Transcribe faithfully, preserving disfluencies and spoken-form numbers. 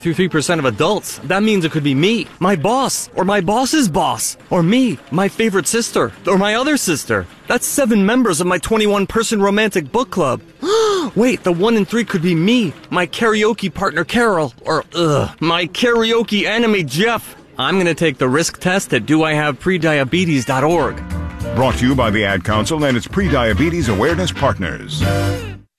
three percent of adults. That means it could be me, my boss, or my boss's boss, or me, my favorite sister, or my other sister. That's seven members of my twenty-one person romantic book club. Wait, the one in three could be me, my karaoke partner Carol, or ugh, my karaoke anime Jeff. I'm gonna take the risk test at do I have prediabetes dot org. Brought to you by the Ad Council and its Prediabetes Awareness Partners.